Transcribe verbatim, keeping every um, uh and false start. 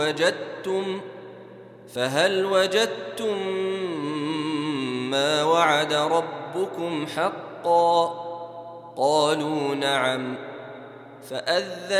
وجدتم فهل وجدتم ما وعد ربكم حقا؟ قالوا نعم. فأذن